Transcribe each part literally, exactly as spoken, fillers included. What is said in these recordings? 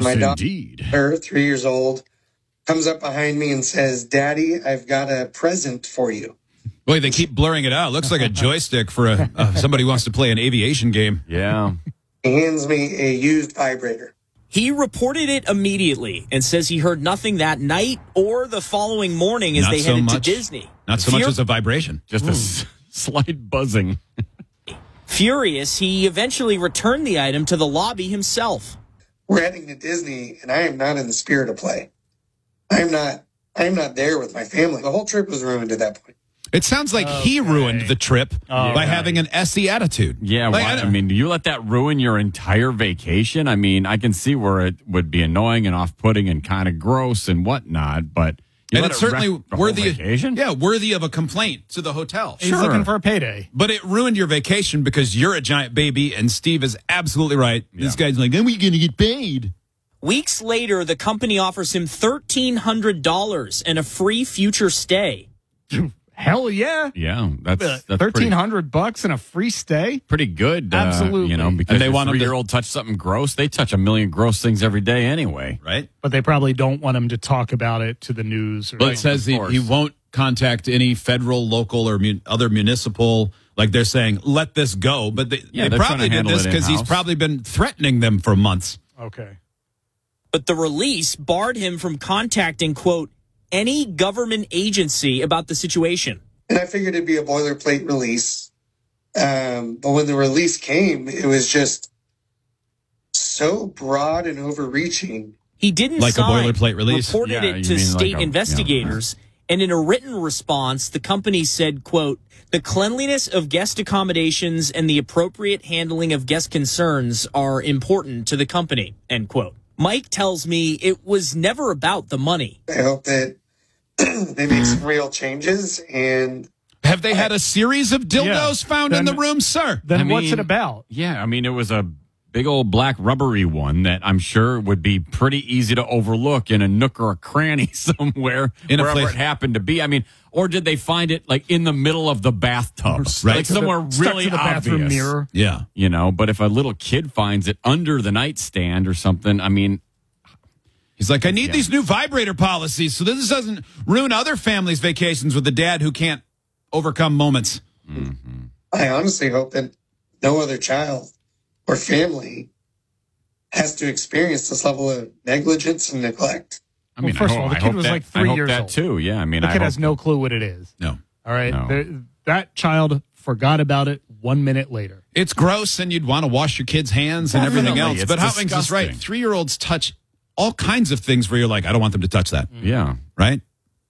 my indeed. daughter, three years old, comes up behind me and says, "Daddy, I've got a present for you." Boy, they keep blurring it out. It looks like a joystick for a, uh, somebody who wants to play an aviation game. Yeah. He hands me a used vibrator. He reported it immediately and says he heard nothing that night or the following morning as Not they so headed much, to Disney. Not so Fear- much as a vibration. Just a s- slight buzzing. Furious, he eventually returned the item to the lobby himself. We're heading to Disney, and I am not in the spirit of play. I am not. I am not there with my family. The whole trip was ruined at that point. It sounds like he Okay. ruined the trip Oh, by right. having an S E attitude. Yeah, Like, why- I I, don't- mean, you let that ruin your entire vacation? I mean, I can see where it would be annoying and off-putting and kind of gross and whatnot, but you and let it's it wreck certainly the whole worthy. vacation? Yeah, worthy of a complaint to the hotel. He's Sure. looking for a payday. But it ruined your vacation because you're a giant baby, and Steve is absolutely right. This guy's like, "When are you going to get paid?" Weeks later, the company offers him thirteen hundred dollars and a free future stay. Hell yeah. Yeah, that's, that's Thirteen pretty, hundred bucks and a free stay. pretty good. uh, Absolutely. You know, because And they your want 'em to- three-year-old touch something gross. They touch a million gross things every day anyway. Right? But they probably don't want him to talk about it to the news. Or Well, it says of he, course. he won't contact any federal, local, or mun- other municipal. Like they're saying, let this go. But they, Yeah, they they're probably trying to did handle this it because he's in-house. probably been threatening them for months. Okay. But the release barred him from contacting, quote, any government agency about the situation. And I figured it'd be a boilerplate release. Um, but when the release came, it was just so broad and overreaching. He didn't Like a sign, boilerplate release? reported Yeah, it you to mean like state a- yeah. investigators, and in a written response, the company said, quote, the cleanliness of guest accommodations and the appropriate handling of guest concerns are important to the company, end quote. Mike tells me it was never about the money. I hope that they make some real changes. And Have they had a series of dildos Yeah, found in then- the room, sir? Then I what's mean- it about? Yeah, I mean, it was a big old black rubbery one that I'm sure would be pretty easy to overlook in a nook or a cranny somewhere, In a wherever place- it happened to be. I mean, or did they find it like in the middle of the bathtub, Right. like To the- somewhere Stuck really to the bathroom obvious? mirror. Yeah. You know, but if a little kid finds it under the nightstand or something, I mean, He's like, I need Yeah. these new vibrator policies so this doesn't ruin other families' vacations with the dad who can't overcome moments. I honestly hope that no other child or family has to experience this level of negligence and neglect. I Well, mean, first I of hope, all, the I kid hope was that, like I three hope years that old. too. Yeah, I mean, The I kid hope has no clue what it is. No. All right. No. There- that child forgot about it one minute later. It's gross, and you'd want to wash your kids' hands and everything Definitely. else. It's But Hotwings is right. disgusting. Three-year-olds touch all kinds of things where you're like, I don't want them to touch that. Yeah. Right?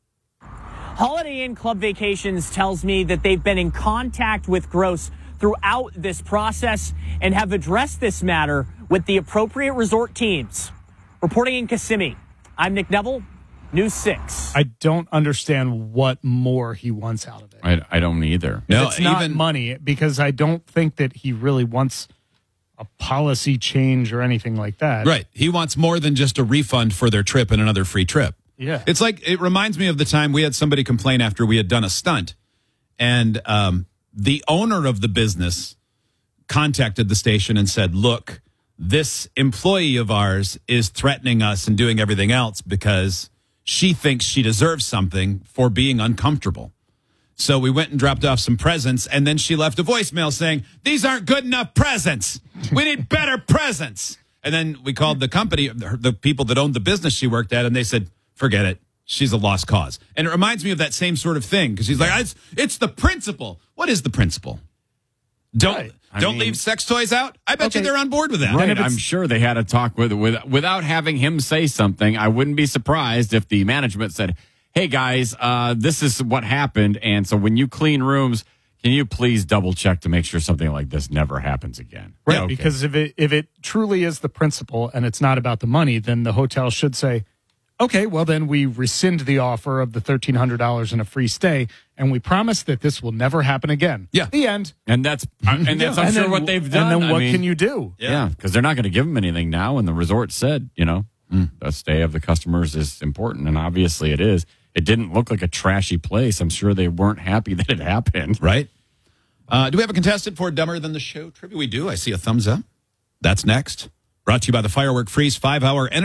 Holiday Inn Club Vacations tells me that they've been in contact with Gross throughout this process and have addressed this matter with the appropriate resort teams. Reporting in Kissimmee, I'm Nick Neville, News six. I don't understand what more he wants out of it. I, I don't either. No, It's not even money, because I don't think that he really wants a policy change or anything like that. right. He wants more than just a refund for their trip and another free trip. Yeah. It's like, it reminds me of the time we had somebody complain after we had done a stunt, and um, the owner of the business contacted the station and said, look, this employee of ours is threatening us and doing everything else because she thinks she deserves something for being uncomfortable. So we went and dropped off some presents, and then she left a voicemail saying, these aren't good enough presents. We need better presents. And then we called the company, the people that owned the business she worked at, and they said, forget it. She's a lost cause. And it reminds me of that same sort of thing, because he's like, it's, it's the principle. What is the principle? Don't Right. I don't mean- leave sex toys out? I bet you Okay. they're on board with that. Right, if it's- I'm sure they had a talk with, with without having him say something. I wouldn't be surprised if the management said, "Hey guys, uh, this is what happened, and so when you clean rooms, can you please double check to make sure something like this never happens again?" Right. Yeah, okay. Because if it if it truly is the principle and it's not about the money, then the hotel should say, okay, well then we rescind the offer of the thirteen hundred dollars and a free stay, and we promise that this will never happen again. Yeah. The end. and that's and that's I'm And sure then- what they've done. And then I what mean, can you do? Yeah, because they're not going to give them anything now, and the resort said, you know, the stay of the customers is important, and obviously it is. It didn't look like a trashy place. I'm sure they weren't happy that it happened. Right? Uh, do we have a contestant for Dumber Than the Show trivia? We do. I see a thumbs up. That's next. Brought to you by the Firework Freeze five-hour energy.